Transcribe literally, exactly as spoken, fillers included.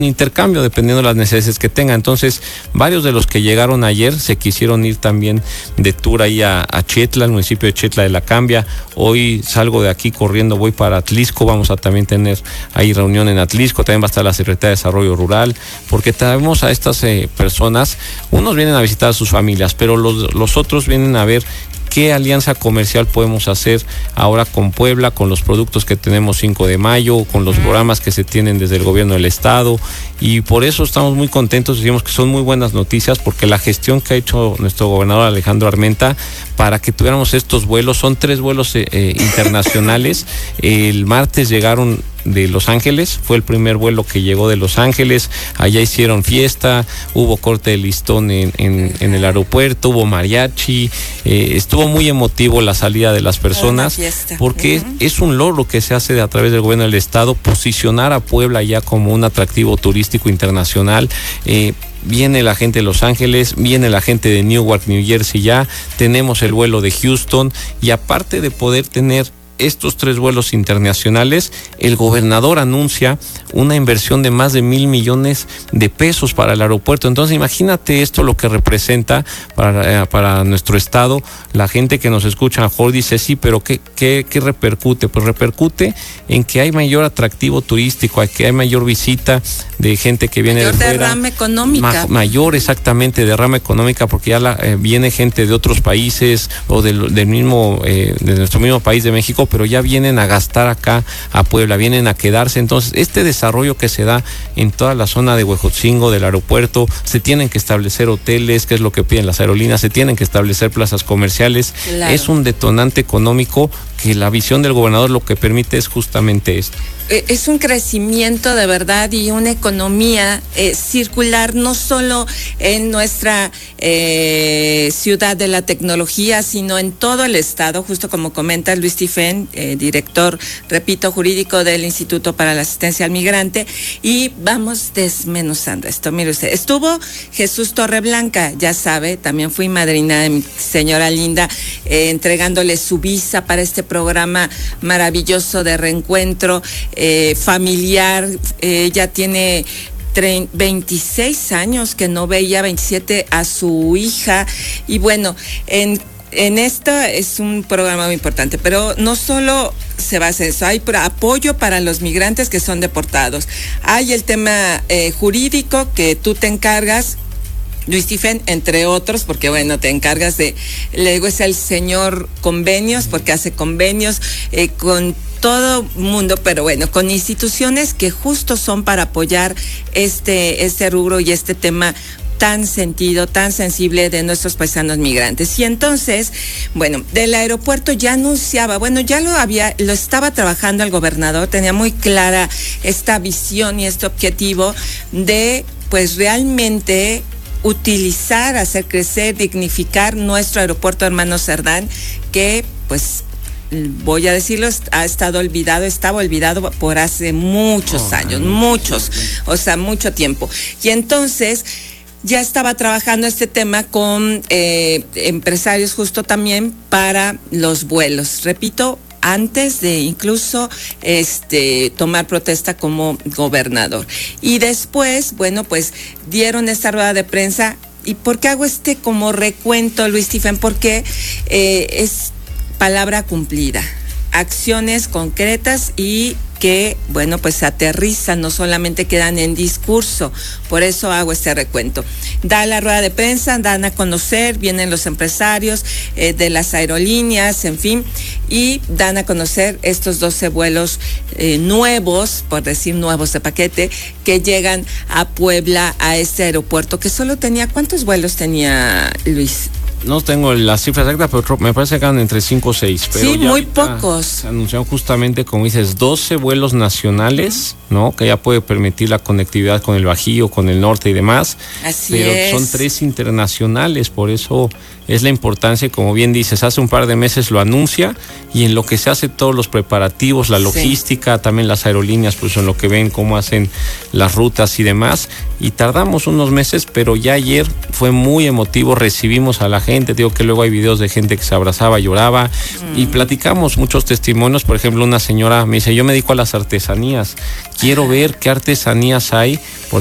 intercambio dependiendo de las necesidades que tenga. Entonces, varios de los que llegaron ayer se quisieron ir también de tour ahí a, a Chetla, el municipio de Chetla de la Cambia. Hoy salgo de aquí corriendo, voy para Atlisco, vamos a también tener ahí reunión en Atlisco, también va a estar la Secretaría de Desarrollo Rural, porque traemos a estas eh, personas, unos vienen a visitar a sus familias, pero los, los otros vienen a ver qué alianza comercial podemos hacer ahora con Puebla, con los productos que tenemos cinco de mayo, con los programas que se tienen desde el gobierno del estado, y por eso estamos muy contentos. Decimos que son muy buenas noticias, porque la gestión que ha hecho nuestro gobernador Alejandro Armenta para que tuviéramos estos vuelos, son tres vuelos eh, internacionales. El martes llegaron de Los Ángeles, fue el primer vuelo que llegó de Los Ángeles, allá hicieron fiesta, hubo corte de listón en, en, en el aeropuerto, hubo mariachi, eh, estuvo muy emotivo la salida de las personas, porque uh-huh. es un logro que se hace a través del gobierno del estado, posicionar a Puebla ya como un atractivo turístico internacional. eh, Viene la gente de Los Ángeles, viene la gente de Newark, New Jersey ya, tenemos el vuelo de Houston, y aparte de poder tener estos tres vuelos internacionales, el gobernador anuncia una inversión de más de mil millones de pesos para el aeropuerto. Entonces, imagínate esto lo que representa para, eh, para nuestro estado. La gente que nos escucha a mejor dice, sí, pero ¿qué, qué, qué repercute? Pues repercute en que hay mayor atractivo turístico, que hay mayor visita de gente que viene mayor de fuera. Derrama económica. Ma- mayor, exactamente, derrama económica, porque ya la, eh, viene gente de otros países o del, del mismo, eh, de nuestro mismo país de México, pero ya vienen a gastar acá a Puebla, vienen a quedarse. Entonces, este desarrollo que se da en toda la zona de Huejotzingo, del aeropuerto, se tienen que establecer hoteles, que es lo que piden las aerolíneas, se tienen que establecer plazas comerciales. Claro. Es un detonante económico que la visión del gobernador lo que permite es justamente esto. Es un crecimiento de verdad y una economía eh, circular, no solo en nuestra eh, ciudad de la tecnología, sino en todo el estado, justo como comenta Luis Tifén, eh, director, repito, jurídico del Instituto para la Asistencia al Migrante, y vamos desmenuzando esto. Mire usted, estuvo Jesús Torreblanca, ya sabe, también fui madrina de mi señora linda, eh, entregándole su visa para este programa maravilloso de reencuentro Eh, familiar. Eh, ella tiene veintiséis años que no veía, veintisiete, a su hija, y bueno, en En esto es un programa muy importante, pero no solo se basa en eso, hay apoyo para los migrantes que son deportados, hay el tema eh, jurídico que tú te encargas, Luis Tifén, entre otros, porque bueno, te encargas de, luego es el señor convenios, porque hace convenios eh, con todo mundo, pero bueno, con instituciones que justo son para apoyar este, este rubro y este tema tan sentido, tan sensible de nuestros paisanos migrantes. Y entonces, bueno, del aeropuerto ya anunciaba, bueno, ya lo había, lo estaba trabajando el gobernador, tenía muy clara esta visión y este objetivo de, pues, realmente utilizar, hacer crecer, dignificar nuestro aeropuerto Hermano Cerdán, que, pues, voy a decirlo, ha estado olvidado, estaba olvidado por hace muchos oh, años, muchos, o sea, mucho tiempo. Y entonces ya estaba trabajando este tema con eh, empresarios justo también para los vuelos. Repito, antes de incluso este tomar protesta como gobernador. Y después, bueno, pues dieron esta rueda de prensa. ¿Y por qué hago este como recuento, Luis Tifén? Porque eh, es palabra cumplida, acciones concretas y que, bueno, pues aterrizan, no solamente quedan en discurso. Por eso hago este recuento. Da la rueda de prensa, dan a conocer, vienen los empresarios eh, de las aerolíneas, en fin, y dan a conocer estos doce vuelos eh, nuevos, por decir nuevos de paquete, que llegan a Puebla, a este aeropuerto, que solo tenía, ¿cuántos vuelos tenía, Luis? No tengo la cifra exacta, pero me parece que eran entre cinco o seis. Pero sí, muy pocos. Se anunciaron justamente, como dices, doce vuelos nacionales, ¿no? Que ya puede permitir la conectividad con el Bajío, con el norte y demás. Así pero es. Son tres internacionales, por eso es la importancia, como bien dices, hace un par de meses lo anuncia, y en lo que se hace todos los preparativos, la logística, sí. También las aerolíneas, pues en lo que ven cómo hacen las rutas y demás, y tardamos unos meses, pero ya ayer fue muy emotivo, recibimos a la gente gente. Digo que luego hay videos de gente que se abrazaba, lloraba mm. y platicamos muchos testimonios. Por ejemplo, una señora me dice, yo me dedico a las artesanías, quiero ver qué artesanías hay. Por